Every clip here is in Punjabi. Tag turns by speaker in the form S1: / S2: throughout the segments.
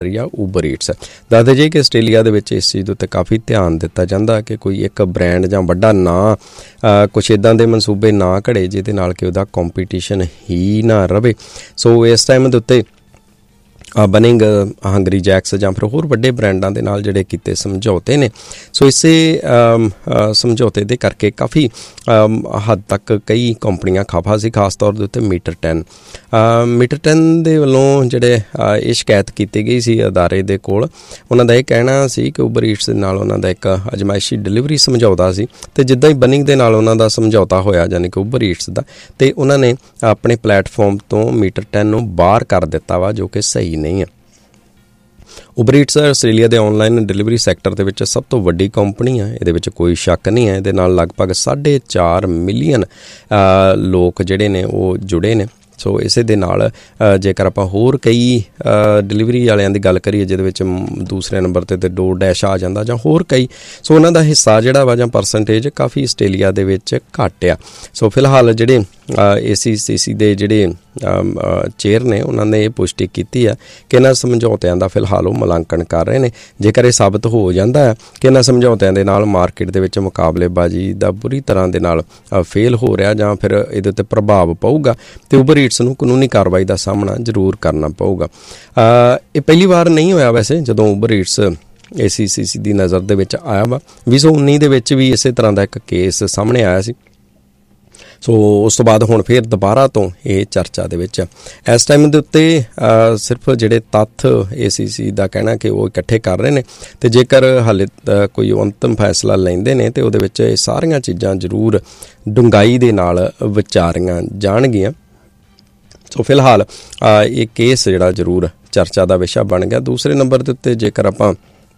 S1: ਰਹੀ ਆ ਉਬਰ ਈਟਸ। ਦੱਸਦੇ ਜੇ ਕਿ ਆਸਟ੍ਰੇਲੀਆ ਦੇ ਵਿੱਚ ਇਸ ਚੀਜ਼ ਦੇ ਉੱਤੇ ਕਾਫੀ ਧਿਆਨ ਦਿੱਤਾ ਜਾਂਦਾ ਕਿ ਕੋਈ ਇੱਕ ਬ੍ਰੈਂਡ ਜਾਂ ਵੱਡਾ ਨਾਂ ਕੁਛ ਇੱਦਾਂ ਦੇ ਮਨਸੂਬੇ ਨਾ ਘੜੇ ਜਿਹਦੇ ਨਾਲ ਕਿ ਉਹਦਾ ਕੰਪੀਟੀਸ਼ਨ ਹੀ ਨਾ ਰਵੇ। ਸੋ ਇਸ ਟਾਈਮ ਦੇ ਉੱਤੇ ਬਨਿੰਗ, ਹੰਗਰੀ ਜੈਕਸ ਜਾਂ ਫਿਰ ਹੋਰ ਵੱਡੇ ਬ੍ਰਾਂਡਾਂ ਦੇ ਨਾਲ ਜਿਹੜੇ ਕੀਤੇ ਸਮਝੌਤੇ ਨੇ। ਸੋ ਇਸੇ ਸਮਝੌਤੇ ਦੇ ਕਰਕੇ ਕਾਫੀ ਹੱਦ ਤੱਕ ਕਈ ਕੰਪਨੀਆਂ ਖਫਾ ਸੀ, ਖਾਸ ਤੌਰ ਦੇ ਉੱਤੇ ਮੀਟਰ 10 ਦੇ ਵੱਲੋਂ ਜਿਹੜੇ ਇਹ ਸ਼ਿਕਾਇਤ ਕੀਤੀ ਗਈ ਸੀ ਅਦਾਰੇ ਦੇ ਕੋਲ। ਉਹਨਾਂ ਦਾ ਇਹ ਕਹਿਣਾ ਸੀ ਕਿ ਉਬਰ ਈਟਸ ਦੇ ਨਾਲ ਉਹਨਾਂ ਦਾ ਇੱਕ ਅਜਮਾਇਸ਼ੀ ਡਿਲੀਵਰੀ ਸਮਝੌਤਾ ਸੀ ਅਤੇ ਜਿੱਦਾਂ ਹੀ ਬਨਿੰਗ ਦੇ ਨਾਲ ਉਹਨਾਂ ਦਾ ਸਮਝੌਤਾ ਹੋਇਆ ਯਾਨੀ ਕਿ ਉਬਰ ਈਟਸ ਦਾ, ਅਤੇ ਉਹਨਾਂ ਨੇ ਆਪਣੇ ਪਲੈਟਫਾਰਮ ਤੋਂ ਮੀਟਰ 10 ਨੂੰ ਬਾਹਰ ਕਰ ਦਿੱਤਾ ਵਾ, ਜੋ ਕਿ ਸਹੀ ਨਹੀਂ ਹੈ। ਉਬਰ ਈਟਸ ਆਸਟ੍ਰੇਲੀਆ ਦੇ ਔਨਲਾਈਨ ਡਿਲੀਵਰੀ ਸੈਕਟਰ ਦੇ ਵਿੱਚ ਸਭ ਤੋਂ ਵੱਡੀ ਕੰਪਨੀ ਹੈ, ਇਹਦੇ ਵਿੱਚ ਕੋਈ ਸ਼ੱਕ ਨਹੀਂ ਹੈ। ਇਹਦੇ ਨਾਲ ਲਗਭਗ 4.5 ਮਿਲੀਅਨ ਲੋਕ ਜਿਹੜੇ ਨੇ ਉਹ ਜੁੜੇ ਨੇ। ਸੋ ਇਸੇ ਦੇ ਨਾਲ ਜੇਕਰ ਆਪਾਂ ਹੋਰ ਕਈ ਡਿਲੀਵਰੀ ਵਾਲਿਆਂ ਦੀ ਗੱਲ ਕਰੀਏ ਜਿਹਦੇ ਵਿੱਚ ਦੂਸਰੇ ਨੰਬਰ 'ਤੇ ਡੋਰ ਡੈਸ਼ ਆ ਜਾਂਦਾ ਜਾਂ ਹੋਰ ਕਈ, ਸੋ ਉਹਨਾਂ ਦਾ ਹਿੱਸਾ ਜਿਹੜਾ ਵਾ ਜਾਂ ਪਰਸੈਂਟੇਜ ਕਾਫੀ ਆਸਟ੍ਰੇਲੀਆ ਦੇ ਵਿੱਚ ਘੱਟ ਆ। ਸੋ ਫਿਲਹਾਲ ਜਿਹੜੇ ACCC ਦੇ ਜਿਹੜੇ ਚੇਅਰ ਨੇ ਉਹਨਾਂ ਨੇ ਇਹ ਪੁਸ਼ਟੀ ਕੀਤੀ ਆ ਕਿ ਇਹਨਾਂ ਸਮਝੌਤਿਆਂ ਦਾ ਫਿਲਹਾਲ ਉਹ ਮੁਲਾਂਕਣ ਕਰ ਰਹੇ ਨੇ। ਜੇਕਰ ਇਹ ਸਾਬਤ ਹੋ ਜਾਂਦਾ ਹੈ ਕਿ ਇਹਨਾਂ ਸਮਝੌਤਿਆਂ ਦੇ ਨਾਲ ਮਾਰਕੀਟ ਦੇ ਵਿੱਚ ਮੁਕਾਬਲੇਬਾਜ਼ੀ ਦਾ ਬੁਰੀ ਤਰ੍ਹਾਂ ਦੇ ਨਾਲ ਫੇਲ ਹੋ ਰਿਹਾ ਜਾਂ ਫਿਰ ਇਹਦੇ ਉੱਤੇ ਪ੍ਰਭਾਵ ਪਊਗਾ ਅਤੇ ਉਬਰ ਈਟਸ ਨੂੰ ਕਾਨੂੰਨੀ ਕਾਰਵਾਈ ਦਾ ਸਾਹਮਣਾ ਜ਼ਰੂਰ ਕਰਨਾ ਪਊਗਾ। ਇਹ ਪਹਿਲੀ ਵਾਰ ਨਹੀਂ ਹੋਇਆ ਵੈਸੇ ਜਦੋਂ ਉਬਰ ਈਟਸ ACCC ਦੀ ਨਜ਼ਰ ਦੇ ਵਿੱਚ ਆਇਆ ਵਾ। 2019 ਦੇ ਵਿੱਚ ਵੀ ਇਸੇ ਤਰ੍ਹਾਂ ਦਾ ਇੱਕ ਕੇਸ ਸਾਹਮਣੇ ਆਇਆ ਸੀ। ਸੋ ਉਸ ਤੋਂ ਬਾਅਦ ਹੁਣ ਫਿਰ ਦੁਬਾਰਾ ਤੋਂ ਇਹ ਚਰਚਾ ਦੇ ਵਿੱਚ ਇਸ ਟਾਈਮ ਦੇ ਉੱਤੇ ਸਿਰਫ ਜਿਹੜੇ ਤੱਥ ACCC ਦਾ ਕਹਿਣਾ ਕਿ ਉਹ ਇਕੱਠੇ ਕਰ ਰਹੇ ਨੇ, ਅਤੇ ਜੇਕਰ ਹਾਲੇ ਕੋਈ ਅੰਤਿਮ ਫੈਸਲਾ ਲੈਂਦੇ ਨੇ ਅਤੇ ਉਹਦੇ ਵਿੱਚ ਇਹ ਸਾਰੀਆਂ ਚੀਜ਼ਾਂ ਜ਼ਰੂਰ ਡੂੰਘਾਈ ਦੇ ਨਾਲ ਵਿਚਾਰੀਆਂ ਜਾਣਗੀਆਂ। ਸੋ ਫਿਲਹਾਲ ਇਹ ਕੇਸ ਜਿਹੜਾ ਜ਼ਰੂਰ ਚਰਚਾ ਦਾ ਵਿਸ਼ਾ ਬਣ ਗਿਆ। ਦੂਸਰੇ ਨੰਬਰ ਦੇ ਉੱਤੇ ਜੇਕਰ ਆਪਾਂ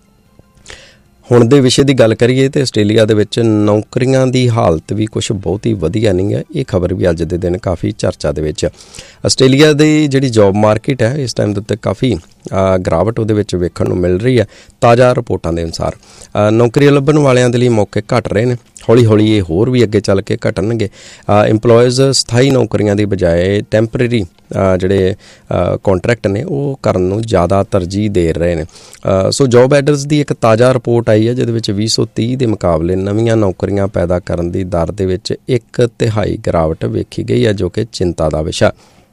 S1: ਹੁਣ ਦੇ ਵਿਸ਼ੇ ਦੀ ਗੱਲ ਕਰੀਏ ਤਾਂ ਆਸਟ੍ਰੇਲੀਆ ਦੇ ਵਿੱਚ ਨੌਕਰੀਆਂ ਦੀ ਹਾਲਤ ਵੀ ਕੁਛ ਬਹੁਤੀ ਵਧੀਆ ਨਹੀਂ ਹੈ। ਇਹ ਖਬਰ ਵੀ ਅੱਜ ਦੇ ਦਿਨ ਕਾਫੀ ਚਰਚਾ ਦੇ ਵਿੱਚ। ਆਸਟ੍ਰੇਲੀਆ ਦੀ ਜਿਹੜੀ ਜੋਬ ਮਾਰਕੀਟ ਹੈ ਇਸ ਟਾਈਮ ਦੇ ਉੱਤੇ ਕਾਫੀ ਗਿਰਾਵਟ ਉਹਦੇ ਵਿੱਚ ਵੇਖਣ ਨੂੰ ਮਿਲ ਰਹੀ ਹੈ। ਤਾਜ਼ਾ ਰਿਪੋਰਟਾਂ ਦੇ ਅਨੁਸਾਰ ਨੌਕਰੀਆਂ ਲੱਭਣ ਵਾਲਿਆਂ ਦੇ ਲਈ ਮੌਕੇ ਘੱਟ ਰਹੇ ਨੇ। ਹੌਲੀ ਹੌਲੀ ਇਹ ਹੋਰ ਵੀ ਅੱਗੇ ਚੱਲ ਕੇ ਘਟਣਗੇ। ਇੰਪਲੋਇਜ਼ ਸਥਾਈ ਨੌਕਰੀਆਂ ਦੀ ਬਜਾਏ ਟੈਂਪਰੇਰੀ ਜਿਹੜੇ ਕੰਟਰੈਕਟ ਨੇ ਉਹ ਕਰਨ ਨੂੰ ਜ਼ਿਆਦਾ ਤਰਜੀਹ ਦੇ ਰਹੇ ਨੇ। ਸੋ ਜੋਬ ਐਡਰਸ ਦੀ ਇੱਕ ਤਾਜ਼ਾ ਰਿਪੋਰਟ ਆਈ ਹੈ ਜਿਹਦੇ ਵਿੱਚ 2030 ਦੇ ਮੁਕਾਬਲੇ ਨਵੀਆਂ ਨੌਕਰੀਆਂ ਪੈਦਾ ਕਰਨ ਦੀ ਦਰ ਦੇ ਵਿੱਚ 1/3 ਗਿਰਾਵਟ ਵੇਖੀ ਗਈ ਹੈ, ਜੋ ਕਿ ਚਿੰਤਾ ਦਾ ਵਿਸ਼ਾ।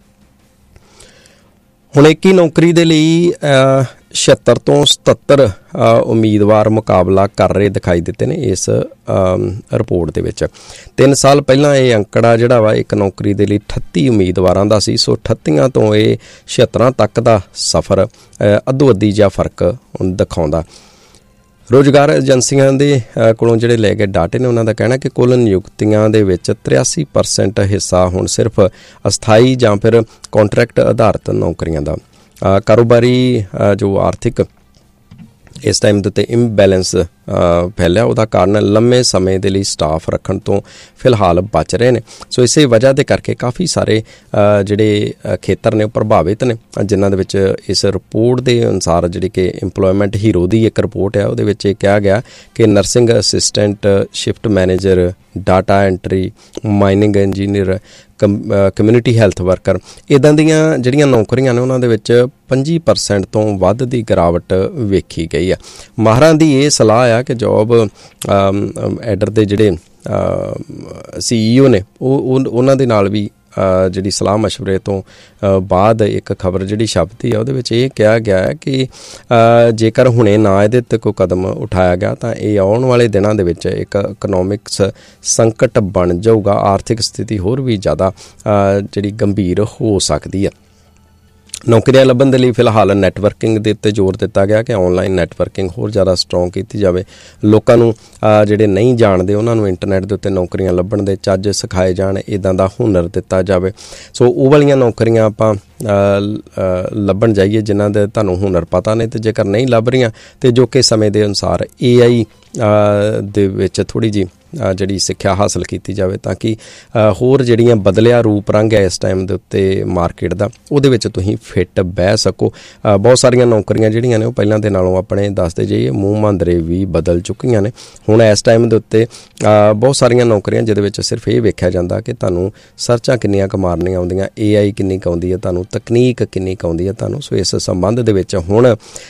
S1: ਹੁਣ ਇੱਕ ਹੀ ਨੌਕਰੀ ਦੇ ਲਈ 76 ਤੋਂ 77 ਉਮੀਦਵਾਰ ਮੁਕਾਬਲਾ ਕਰ ਰਹੇ ਦਿਖਾਈ ਦਿੱਤੇ ਨੇ ਇਸ ਰਿਪੋਰਟ ਦੇ ਵਿੱਚ। 3 ਸਾਲ ਪਹਿਲਾਂ ਇਹ ਅੰਕੜਾ ਜਿਹੜਾ ਵਾ ਇੱਕ ਨੌਕਰੀ ਦੇ ਲਈ 38 ਉਮੀਦਵਾਰਾਂ ਦਾ ਸੀ। ਸੋ 38 ਤੋਂ ਇਹ 76 ਤੱਕ ਦਾ ਸਫ਼ਰ ਅੱਧੋ ਅੱਧੀ ਜਿਹਾ ਫਰਕ ਦਿਖਾਉਂਦਾ। ਰੁਜ਼ਗਾਰ ਏਜੰਸੀਆਂ ਦੇ ਕੋਲੋਂ ਜਿਹੜੇ ਲੈ ਕੇ ਡਾਟੇ ਨੇ ਉਹਨਾਂ ਦਾ ਕਹਿਣਾ ਕਿ ਕੁੱਲ ਨਿਯੁਕਤੀਆਂ ਦੇ ਵਿੱਚ 83% ਹਿੱਸਾ ਹੁਣ ਸਿਰਫ ਅਸਥਾਈ ਜਾਂ ਫਿਰ ਕੰਟਰੈਕਟ ਆਧਾਰਿਤ ਨੌਕਰੀਆਂ ਦਾ। ਕਾਰੋਬਾਰੀ ਜੋ ਆਰਥਿਕ ਇਸ ਟਾਈਮ ਦੇ ਉੱਤੇ ਇੰਬੈਲੈਂਸ ਫੈਲਿਆ, ਉਹਦਾ ਕਾਰਨ ਲੰਮੇ ਸਮੇਂ ਦੇ ਲਈ ਸਟਾਫ ਰੱਖਣ ਤੋਂ ਫਿਲਹਾਲ ਬਚ ਰਹੇ ਨੇ। ਸੋ ਇਸੇ ਵਜ੍ਹਾ ਦੇ ਕਰਕੇ ਕਾਫੀ ਸਾਰੇ ਜਿਹੜੇ ਖੇਤਰ ਨੇ ਉਹ ਪ੍ਰਭਾਵਿਤ ਨੇ, ਜਿਨ੍ਹਾਂ ਦੇ ਵਿੱਚ ਇਸ ਰਿਪੋਰਟ ਦੇ ਅਨੁਸਾਰ ਜਿਹੜੀ ਕਿ ਇੰਪਲੋਇਮੈਂਟ ਹੀਰੋ ਦੀ ਇੱਕ ਰਿਪੋਰਟ ਹੈ ਉਹਦੇ ਵਿੱਚ ਇਹ ਕਿਹਾ ਗਿਆ ਕਿ nursing assistant, shift manager, data entry, mining engineer, community health worker, ਇੱਦਾਂ ਦੀਆਂ ਜਿਹੜੀਆਂ ਨੌਕਰੀਆਂ ਨੇ ਉਹਨਾਂ ਦੇ ਵਿੱਚ 25% ਤੋਂ ਵੱਧ ਦੀ ਗਿਰਾਵਟ ਵੇਖੀ ਗਈ ਆ। ਮਾਹਰਾਂ ਦੀ ਇਹ ਸਲਾਹ ਆ ਕਿ ਜੋਬ ਐਡਰ ਦੇ ਜਿਹੜੇ CEO ਨੇ ਉਹਨਾਂ ਦੇ ਨਾਲ ਵੀ ਜਿਹੜੀ ਸਲਾਹ ਮਸ਼ਵਰੇ ਤੋਂ ਬਾਅਦ ਇੱਕ ਖਬਰ ਜਿਹੜੀ ਛਪਦੀ ਆ ਉਹਦੇ ਵਿੱਚ ਇਹ ਕਿਹਾ ਗਿਆ ਹੈ ਕਿ ਜੇਕਰ ਹੁਣੇ ਨਾ ਇਹਦੇ 'ਤੇ ਕੋਈ ਕਦਮ ਉਠਾਇਆ ਗਿਆ ਤਾਂ ਇਹ ਆਉਣ ਵਾਲੇ ਦਿਨਾਂ ਦੇ ਵਿੱਚ ਇੱਕ ਇਕਨੋਮਿਕਸ ਸੰਕਟ ਬਣ ਜਾਊਗਾ। ਆਰਥਿਕ ਸਥਿਤੀ ਹੋਰ ਵੀ ਜ਼ਿਆਦਾ ਜਿਹੜੀ ਗੰਭੀਰ ਹੋ ਸਕਦੀ ਹੈ। ਨੌਕਰੀਆਂ ਲੱਭਣ ਦੇ ਲਈ ਫਿਲਹਾਲ ਨੈਟਵਰਕਿੰਗ ਦੇ ਉੱਤੇ ਜ਼ੋਰ ਦਿੱਤਾ ਗਿਆ ਕਿ ਔਨਲਾਈਨ ਨੈਟਵਰਕਿੰਗ ਹੋਰ ਜ਼ਿਆਦਾ ਸਟਰੋਂਗ ਕੀਤੀ ਜਾਵੇ। ਲੋਕਾਂ ਨੂੰ ਜਿਹੜੇ ਨਹੀਂ ਜਾਣਦੇ ਉਹਨਾਂ ਨੂੰ ਇੰਟਰਨੈਟ ਦੇ ਉੱਤੇ ਨੌਕਰੀਆਂ ਲੱਭਣ ਦੇ ਚੱਜ ਸਿਖਾਏ ਜਾਣ, ਇੱਦਾਂ ਦਾ ਹੁਨਰ ਦਿੱਤਾ ਜਾਵੇ। ਸੋ ਉਹ ਵਾਲੀਆਂ ਨੌਕਰੀਆਂ ਆਪਾਂ ਲੱਭਣ ਜਾਈਏ ਜਿਨ੍ਹਾਂ ਦੇ ਤੁਹਾਨੂੰ ਹੁਨਰ ਪਤਾ ਨਹੀਂ, ਅਤੇ ਜੇਕਰ ਨਹੀਂ ਲੱਭ ਰਹੀਆਂ ਅਤੇ ਜੋ ਕਿ ਸਮੇਂ ਦੇ ਅਨੁਸਾਰ AI ਦੇ ਵਿੱਚ ਥੋੜ੍ਹੀ ਜਿਹੀ ਜਿਹੜੀ ਸਿੱਖਿਆ ਹਾਸਲ ਕੀਤੀ ਜਾਵੇ ਤਾਂ ਕਿ ਹੋਰ ਜਿਹੜੀਆਂ ਬਦਲਿਆ ਰੂਪ ਰੰਗ ਹੈ ਇਸ ਟਾਈਮ ਦੇ ਉੱਤੇ ਮਾਰਕੀਟ ਦਾ, ਉਹਦੇ ਵਿੱਚ ਤੁਸੀਂ ਫਿੱਟ ਬਹਿ ਸਕੋ। ਬਹੁਤ ਸਾਰੀਆਂ ਨੌਕਰੀਆਂ ਜਿਹੜੀਆਂ ਨੇ ਉਹ ਪਹਿਲਾਂ ਦੇ ਨਾਲੋਂ ਆਪਣੇ ਦੱਸਦੇ ਜਾਈਏ ਮੂੰਹ ਮਾਂਦਰੇ ਵੀ ਬਦਲ ਚੁੱਕੀਆਂ ਨੇ। ਹੁਣ ਇਸ ਟਾਈਮ ਦੇ ਉੱਤੇ ਬਹੁਤ ਸਾਰੀਆਂ ਨੌਕਰੀਆਂ ਜਿਹਦੇ ਵਿੱਚ ਸਿਰਫ ਇਹ ਵੇਖਿਆ ਜਾਂਦਾ ਕਿ ਤੁਹਾਨੂੰ ਸਰਚਾਂ ਕਿੰਨੀਆਂ ਕੁ ਮਾਰਨੀਆਂ ਆਉਂਦੀਆਂ, AI ਕਿੰਨੀ ਕੁ ਆਉਂਦੀ ਹੈ ਤੁਹਾਨੂੰ, ਤਕਨੀਕ ਕਿੰਨੀ ਕੁ ਆਉਂਦੀ ਹੈ ਤੁਹਾਨੂੰ। ਸੋ ਇਸ ਸੰਬੰਧ ਦੇ ਵਿੱਚ ਹੁਣ